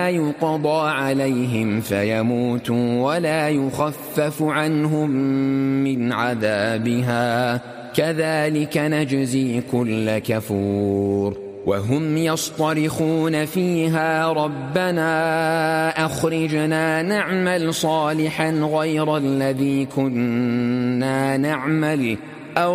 يقضى عليهم فيموتوا ولا يخفف عنهم من عذابها كذلك نجزي كل كفور وهم يصطرخون فيها ربنا أخرجنا نعمل صالحا غير الذي كنا نعمل